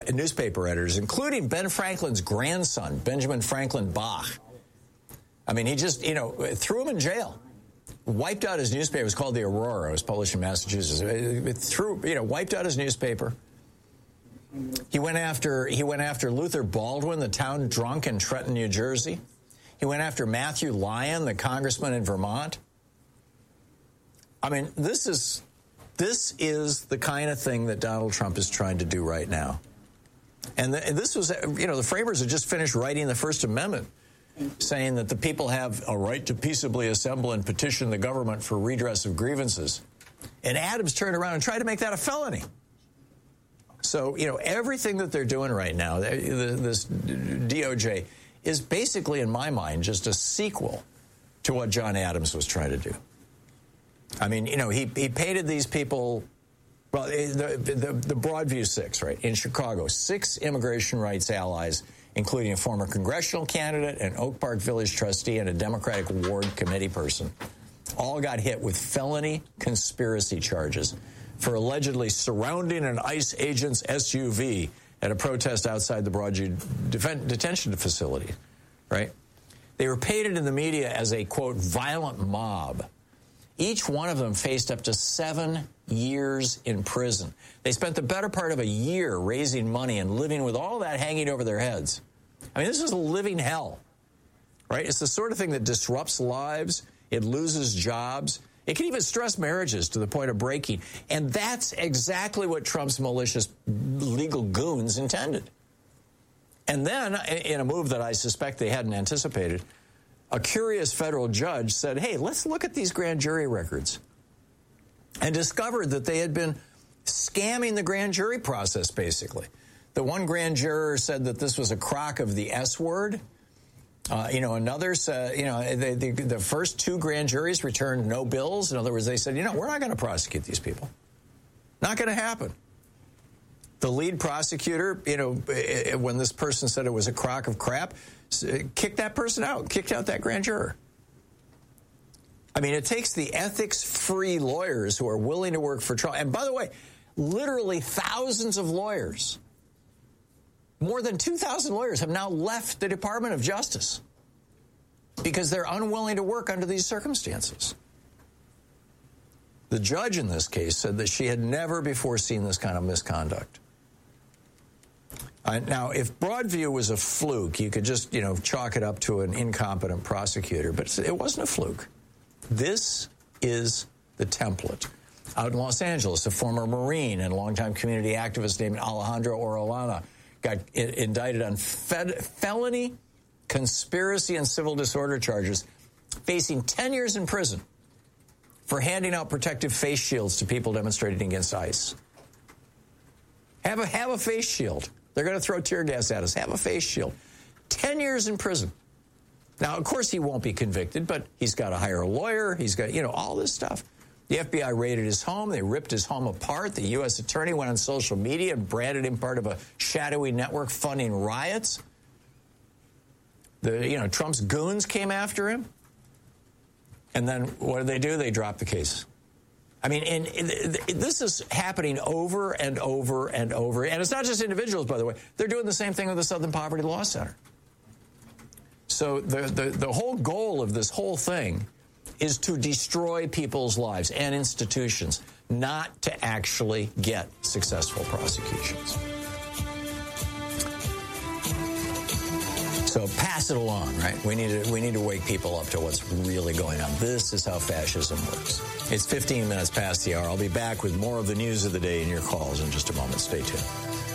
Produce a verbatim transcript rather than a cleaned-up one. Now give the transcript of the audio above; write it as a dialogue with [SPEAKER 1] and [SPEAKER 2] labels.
[SPEAKER 1] newspaper editors, including Ben Franklin's grandson, Benjamin Franklin Bach. I mean, he just, you know, threw him in jail. Wiped out his newspaper. It was called the Aurora. It was published in Massachusetts. It, it threw, you know, wiped out his newspaper. He went after he went after Luther Baldwin, the town drunk in Trenton, New Jersey. He went after Matthew Lyon, the congressman in Vermont. I mean, this is this is the kind of thing that Donald Trump is trying to do right now. And, the, and this was, you know, the framers had just finished writing the First Amendment, saying that the people have a right to peaceably assemble and petition the government for redress of grievances. And Adams turned around and tried to make that a felony. So, you know, everything that they're doing right now, this D O J, is basically, in my mind, just a sequel to what John Adams was trying to do. I mean, you know, he, he painted these people, well, the, the, the Broadview Six, right, in Chicago, six immigration rights allies, including a former congressional candidate, an Oak Park Village trustee, and a Democratic ward committee person, all got hit with felony conspiracy charges for allegedly surrounding an ICE agent's S U V at a protest outside the Broadview detention facility, right? They were painted in the media as a, quote, violent mob. Each one of them faced up to seven years in prison. They spent the better part of a year raising money and living with all that hanging over their heads. I mean, this is a living hell, right? It's the sort of thing that disrupts lives. It loses jobs. It can even stress marriages to the point of breaking. And that's exactly what Trump's malicious legal goons intended. And then, in a move that I suspect they hadn't anticipated, a curious federal judge said, hey, let's look at these grand jury records, and discovered that they had been scamming the grand jury process, basically. The one grand juror said that this was a crock of the S word. Uh, you know, another said, you know, they, they, the first two grand juries returned no bills. In other words, they said, you know, we're not going to prosecute these people. Not going to happen. The lead prosecutor, you know, when this person said it was a crock of crap, kicked that person out, kicked out that grand juror. I mean, it takes the ethics-free lawyers who are willing to work for Trump. And by the way, literally thousands of lawyers, more than two thousand lawyers have now left the Department of Justice because they're unwilling to work under these circumstances. The judge in this case said that she had never before seen this kind of misconduct. Uh, now, if Broadview was a fluke, you could just, you know, chalk it up to an incompetent prosecutor, but it wasn't a fluke. This is the template. Out in Los Angeles, a former Marine and longtime community activist named Alejandro Orellana got I- indicted on fed- felony conspiracy and civil disorder charges, facing ten years in prison for handing out protective face shields to people demonstrating against ICE. Have a, have a face shield. They're going to throw tear gas at us. Have a face shield. Ten years in prison. Now, of course, he won't be convicted, but he's got to hire a lawyer. He's got, you know, all this stuff. The F B I raided his home. They ripped his home apart. The U S attorney went on social media and branded him part of a shadowy network funding riots. The, you know, Trump's goons came after him. And then what did they do? They dropped the case. I mean, and, and this is happening over and over and over. And it's not just individuals, by the way. They're doing the same thing with the Southern Poverty Law Center. So the, the, the whole goal of this whole thing is to destroy people's lives and institutions, not to actually get successful prosecutions. So pass it along, right? We need to we need to wake people up to what's really going on. This is how fascism works. It's fifteen minutes past the hour. I'll be back with more of the news of the day in your calls in just a moment. Stay tuned.